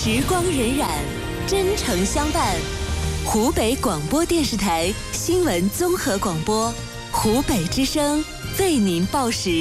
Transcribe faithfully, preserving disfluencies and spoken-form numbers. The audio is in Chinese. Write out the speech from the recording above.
时光荏苒，真诚相伴。湖北广播电视台新闻综合广播，湖北之声为您报时。